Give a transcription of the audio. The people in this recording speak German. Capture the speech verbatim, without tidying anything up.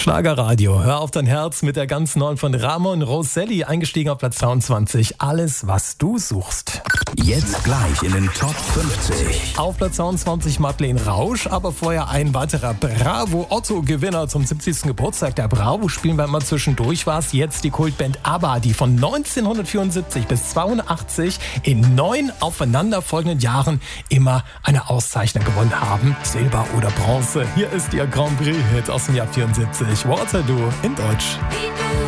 Schlagerradio, hör auf dein Herz mit der ganz neuen von Ramon Rosselli, eingestiegen auf Platz zweiundzwanzig. Alles, was du suchst. Jetzt gleich in den Top fünfzig. Auf Platz zweiundzwanzig Madeleine Rausch, aber vorher ein weiterer Bravo-Otto-Gewinner zum siebzigsten Geburtstag der Bravo. Spielen wir mal zwischendurch, war es jetzt die Kultband ABBA, die von neunzehnhundertvierundsiebzig bis zweiundachtzig in neun aufeinanderfolgenden Jahren immer eine Auszeichnung gewonnen haben. Silber oder Bronze. Hier ist ihr Grand Prix-Hit aus dem Jahr vierundsiebzig. Waterloo in Deutsch.